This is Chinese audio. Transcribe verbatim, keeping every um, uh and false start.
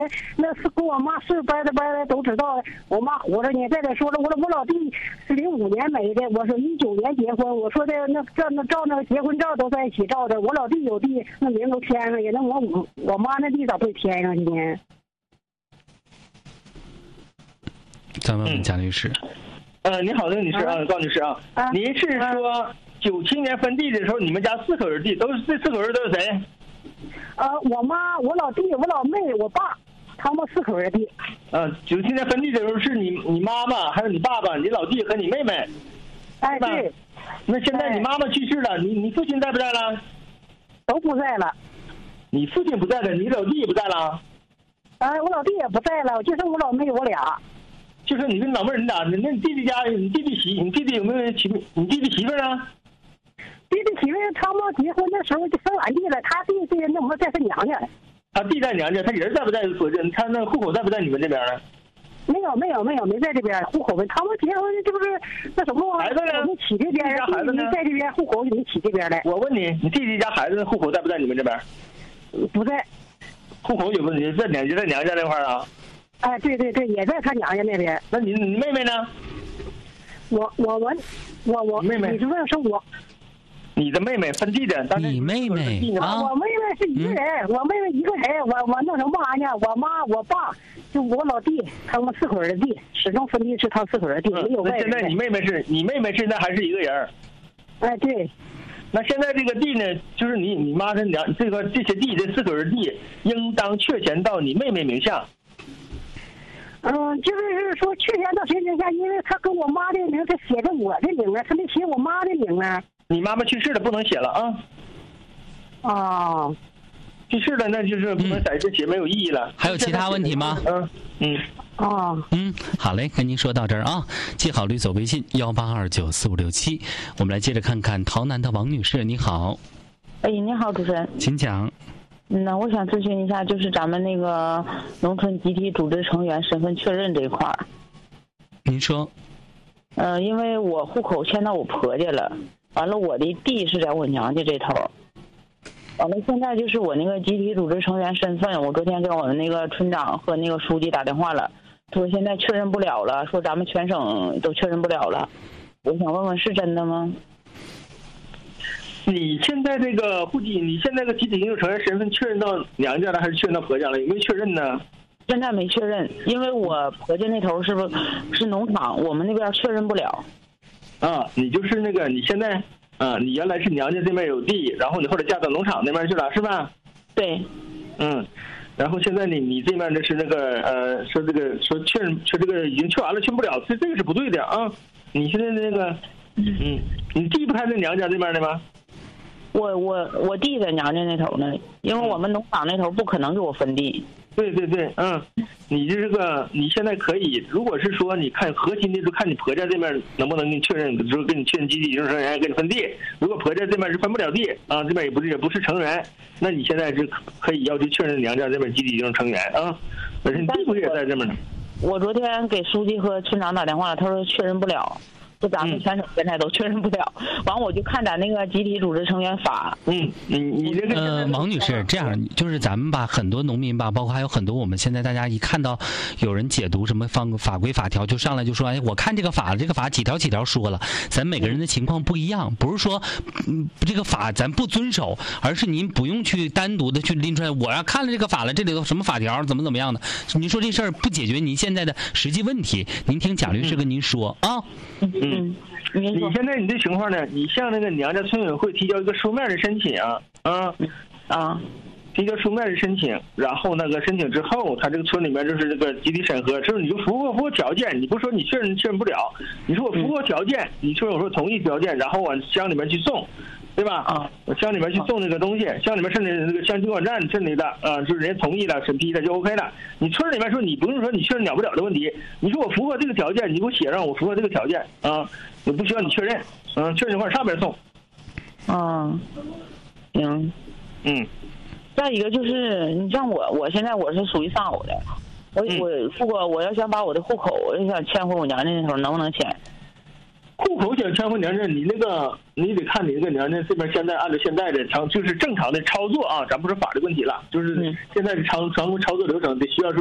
那是跟我妈岁数掰的掰的都知道，我妈活着呢。再者说了，我我老弟是零五年没的，我说一九年结婚，我说的那照那照那个结婚照都在一起照的，我老弟有地，那名都填上去，那我我我妈那地咋被填上去呢？ 再问问贾律师。 嗯、呃，你好，刘女士啊，高女士啊，啊您是说九七年分地的时候，你们家四口人地都是这四口人都是谁？ 呃，我妈、我老弟、我老妹、我爸，他们四口人地。 嗯、呃，九七年分地的时候是你你妈妈，还有你爸爸、你老弟和你妹妹。 哎，对。 那现在你妈妈去世了，你你父亲在不在了？ 都不在了。 你父亲不在了，你老弟也不在了。 哎，我老弟也不在了，就剩我老妹我俩。 就是你跟老妹儿你俩，那你弟弟家，你弟弟媳，你弟弟有没有媳？你弟弟媳妇啊？ 弟弟媳妇他们结婚的时候就生完地了，他弟弟那么在他娘家。 他弟在娘家，他人在不在？他那户口在不在你们这边呢？ 没有没有没有没在这边，户口没。他们结婚这不是那什么？ 孩子呢？ 没起这边， 孩子呢？ 在这边户口没起这边来。 我问你，你弟弟家孩子户口在不在你们这边？ 不在。 户口有问题，在娘家在娘家那块儿啊？ 哎，对对对，也在他娘家那边。 那你你妹妹呢？ 我我我我我妹妹， 你是问是我？ 你的妹妹分地的， 你妹妹啊？我妹妹是一个人，嗯、我妹妹一个人，我我弄什么玩意儿？我妈、我爸，就我老弟，他们四口人地，始终分地是他四口人地，没有外人。 那现在你妹妹是你妹妹现在还是一个人？ 哎，对。 那现在这个地呢，就是你你妈跟娘这个这些地这四口人地，应当确权到你妹妹名下。 嗯，就是说确权到谁名下？因为他跟我妈的名，他写着我的名啊，他没写我妈的名啊。 你妈妈去世了，不能写了啊。 哦， 去世了，那就是不能在这写，没有意义了。 还有其他问题吗？ 嗯嗯。 哦， 嗯，好嘞，跟您说到这儿啊，记好绿走微信幺八二九四五六七。我们来接着看看洮南的王女士，你好。 哎，你好，主持人， 请讲。 嗯，那我想咨询一下，就是咱们那个农村集体组织成员身份确认这一块儿。 您说。 呃，因为我户口迁到我婆家了，完了我的地是在我娘家这头，完了现在就是我那个集体组织成员身份，我昨天跟我们那个村长和那个书记打电话了，说现在确认不了了，说咱们全省都确认不了了。我想问问是真的吗？ 你现在这个户籍，你现在这个集体营成员身份确认到娘家了还是确认到婆家了？有没有确认呢？ 现在没确认，因为我婆家那头是不是是农场，我们那边确认不了。 啊，你就是那个你现在啊，你原来是娘家这边有地，然后你后来嫁到农场那边去了，是吧？ 对。 嗯，然后现在你你这边的是那个呃，说这个说确认说这个已经确完了，确不了，这这个是不对的啊！你现在那个嗯，你弟不还在娘家这边的吗？ 我我我弟在娘家那头呢，因为我们农场那头不可能给我分地。 对对对，嗯，你这个你现在可以，如果是说你看核心的，就看你婆家这边能不能给你确认，就是给你确认集体营成员给你分地。如果婆家这边是分不了地啊，这边也不是也不是成员，那你现在是可以要求确认娘家这边集体营成成员啊，而且你弟不也在这边呢？ 我昨天给书记和村长打电话了，他说确认不了。就咱们全省现在都确认不了，完、嗯、我就看咱那个集体组织成员法。 嗯，你你这个呃，王女士，这样就是咱们吧，很多农民吧，包括还有很多我们现在大家一看到有人解读什么方法规法条，就上来就说，哎，我看这个法，这个法几条几条说了，咱每个人的情况不一样，不是说嗯这个法咱不遵守，而是您不用去单独的去拎出来，我要看了这个法了，这里头什么法条怎么怎么样的，您说这事儿不解决您现在的实际问题，您听贾律师跟您说、嗯、啊。 嗯嗯， 你现在你这情况呢？你向那个娘家村委会提交一个书面的申请啊，啊， 啊， 提交书面的申请，然后那个申请之后，他这个村里面就是这个集体审核，就是你就符合符合条件，你不说你确认确认不了，你说我符合条件，你说我说同意条件，然后往乡里面去送。对吧？啊，我乡里面去送那个东西，乡里面甚至那个乡经管站审理的啊，就是人家同意了、审批了就 OK 了。你村里面说你不用说你确认了不了的问题，你说我符合这个条件，你给我写上我符合这个条件啊，我不需要你确认，嗯，确认的话上边送。 啊，行， 嗯。 再一个就是，你像我，我现在我是属于上偶的，我我如果我要想把我的户口，我就想迁回我娘家那头，能不能迁？ 户口想迁回娘家，你那个你得看你那个娘家这边现在按照现在的常就是正常的操作啊，咱不是法律问题了，就是现在的常常规操作流程得需要说。